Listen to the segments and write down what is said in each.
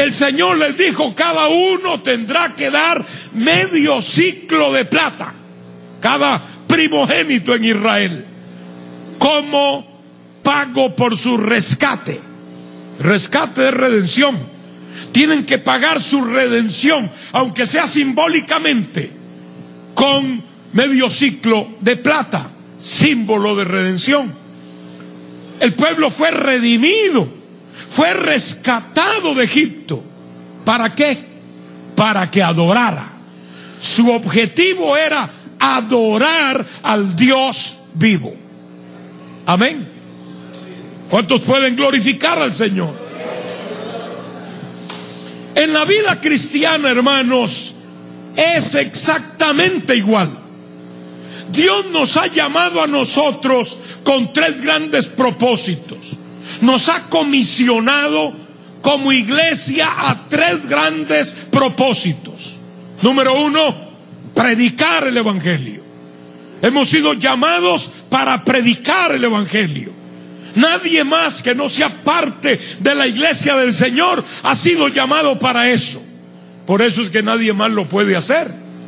el Señor les dijo: cada uno tendrá que dar medio ciclo de plata, cada primogénito en Israel, como pago por su rescate. Rescate de redención. Tienen que pagar su redención, aunque sea simbólicamente, con medio ciclo de plata, símbolo de redención. El pueblo fue redimido, fue rescatado de Egipto. ¿Para qué? Para que adorara. Su objetivo era adorar al Dios vivo. Amén. ¿Cuántos pueden glorificar al Señor? En la vida cristiana, hermanos, es exactamente igual. Dios nos ha llamado a nosotros con tres grandes propósitos. Nos ha comisionado como iglesia a tres grandes propósitos. Número uno, predicar el evangelio. Hemos sido llamados para predicar el evangelio. Nadie más que no sea parte de la iglesia del Señor ha sido llamado para eso. Por eso es que nadie más lo puede hacer.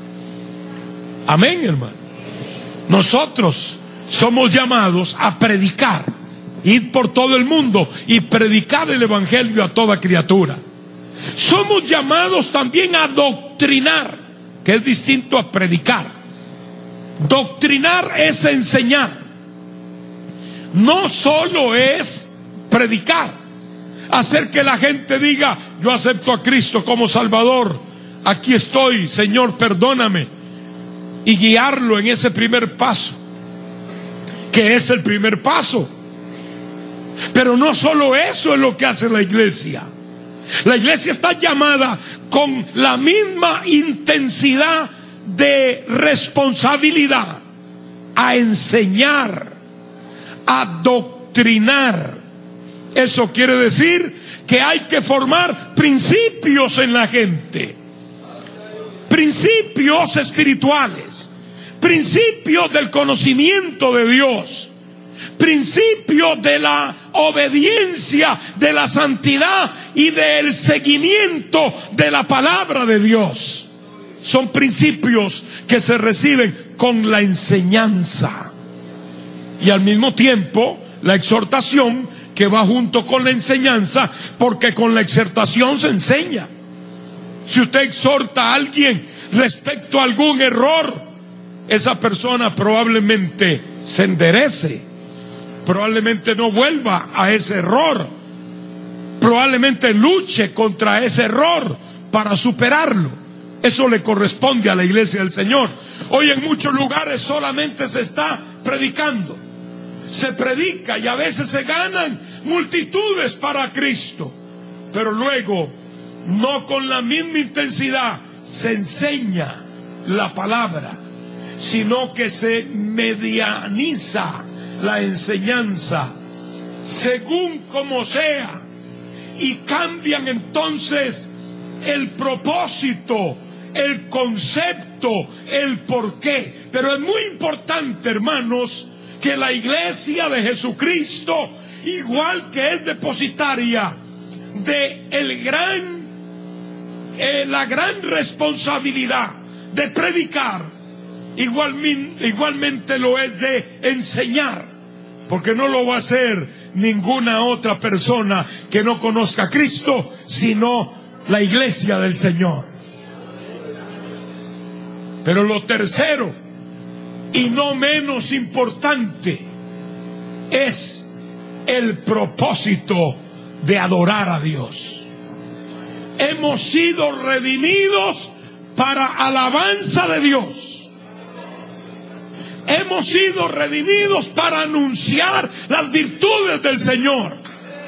Amén, hermano. Nosotros somos llamados a predicar, ir por todo el mundo y predicar el evangelio a toda criatura. Somos llamados también a doctrinar, que es distinto a predicar. Doctrinar es enseñar. No solo es predicar, hacer que la gente diga: yo acepto a Cristo como Salvador, aquí estoy, Señor, perdóname, y guiarlo en ese primer paso, que es el primer paso. Pero no solo eso es lo que hace la iglesia. La iglesia está llamada con la misma intensidad de responsabilidad a enseñar, a doctrinar. Eso quiere decir que hay que formar principios en la gente, principios espirituales, principios del conocimiento de Dios, principios de la obediencia, de la santidad y del seguimiento de la palabra de Dios. Son principios que se reciben con la enseñanza. Y al mismo tiempo la exhortación, que va junto con la enseñanza, porque con la exhortación se enseña. Si usted exhorta a alguien respecto a algún error, esa persona probablemente se enderece, probablemente no vuelva a ese error, probablemente luche contra ese error para superarlo. Eso le corresponde a la iglesia del Señor. Hoy en muchos lugares solamente se está predicando. Se predica y a veces se ganan multitudes para Cristo, pero luego no con la misma intensidad se enseña la palabra, sino que se medianiza la enseñanza según como sea, y cambian entonces el propósito, el concepto, el porqué. Pero es muy importante, hermanos, que la iglesia de Jesucristo, igual que es depositaria de la gran responsabilidad de predicar, igualmente lo es de enseñar, porque no lo va a hacer ninguna otra persona que no conozca a Cristo, sino la iglesia del Señor. Pero lo tercero, y no menos importante, es el propósito de adorar a Dios. Hemos sido redimidos para alabanza de Dios. Hemos sido redimidos para anunciar las virtudes del Señor.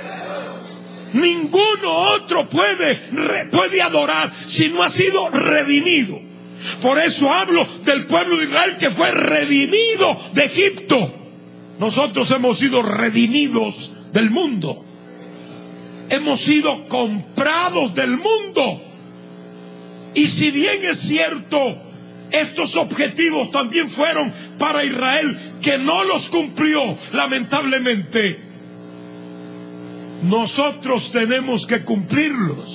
Ninguno otro puede adorar si no ha sido redimido. Por eso hablo del pueblo de Israel que fue redimido de Egipto. Nosotros hemos sido redimidos del mundo. Hemos sido comprados del mundo. Y si bien es cierto, estos objetivos también fueron para Israel, que no los cumplió, lamentablemente, nosotros tenemos que cumplirlos.